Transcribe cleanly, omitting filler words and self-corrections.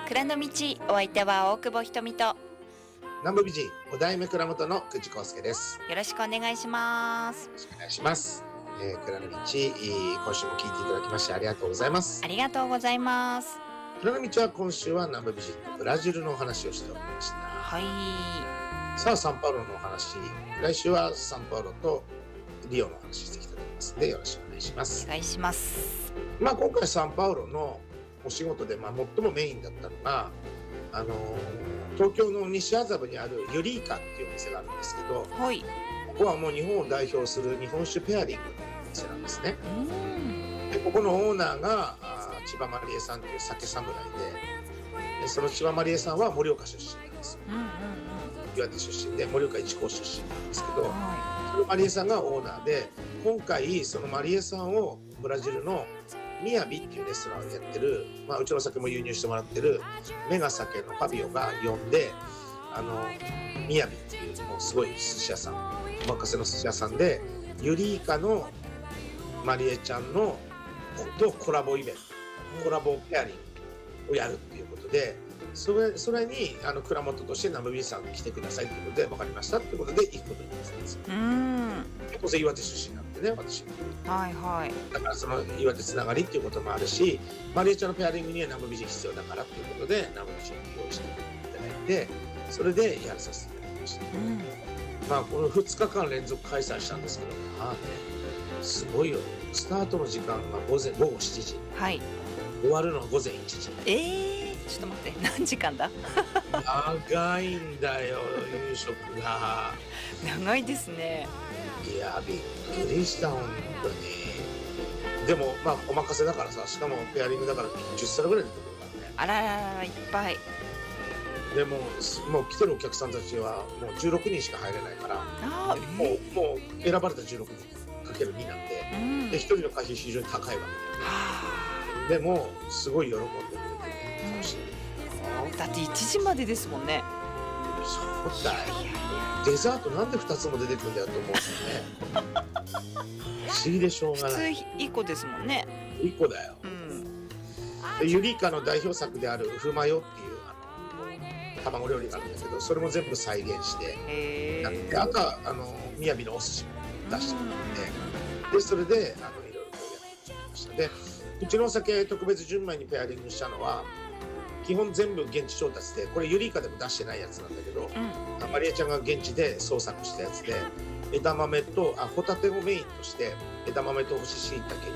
蔵の道、お相手は大久保ひとみと、 南部美人5代目蔵元の口康介です。 よろしくお願いします。 よろしくお願いします。蔵の道、今週も聞いていただきましてありがとうございます。 ありがとうございます。 蔵の道は今週は南部美人とブラジルのお話をしておりました。 はい。 さあサンパウロのお話、来週はサンパウロとリオのお話していきたいと思いますのでよろしくお願いします。 お願いします。 今回サンパウロのお仕事で最もメインだったのが東京の西麻布にあるユリーカっていうお店があるんですけど、 はい。 ここはもう日本を代表する日本酒ペアリングのお店なんですね。でここのオーナーが千葉まりえさんという酒侍で、その千葉まりえさんは盛岡出身なんですよ。岩手出身で盛岡一高出身なんですけど、そのまりえさんがオーナーで、今回そのまりえさんをブラジルのみやびっていうレストランをやってる、うちの酒も輸入してもらってるメガ酒のファビオが呼んで、みやびっていうもうすごい寿司屋さん、お任せの寿司屋さんでユリーカのまりえちゃんのとコラボイベント、コラボペアリングをやるっていうことで、それに蔵元として南部美さん来てくださいということで分かりましたっていうことで行くことになったんですよ。当然岩手出身なんでね、私。 はいはい。 だからその岩手つながりっていうこともあるし、まりえちゃんのペアリングには南部美人必要だからっていうことで南部美人を用意していただいて、それでやらさせていただきました。この2日間連続開催したんですけど、すごいよ。スタートの時間が午後7時。 はい。 終わるのは午前1時。 ちょっと待って、何時間だ？ 長いんだよ、夕食が。 長いですね。 いや、びっくりした、本当に。でも、お任せだからさ、しかもペアリングだから10皿ぐらい出てくるからね。 あらららら、いっぱい。 でもう来てるお客さんたちはもう16人しか入れないから、もう選ばれた16人かける2なんで、で1人の会費非常に高いわけで、でもすごい喜んでくれて楽しい。 だって1時までですもんね。 そうだよ。デザートなんで2つも出てくるんだよと思うんだよね。不思議でしょうがない。 普通1個ですもんね。 1個だよ。でユリイカの代表作であるフマヨっていう卵料理があるんだけど、それも全部再現してやって、あとはみやびのお寿司も出してくれて、でそれでいろいろとやってきました。でうちのお酒特別純米にペアリングしたのは基本全部現地調達で、これユリイカでも出してないやつなんだけど、まりえちゃんが現地で創作したやつで、枝豆とホタテをメインとして枝豆と干し椎茸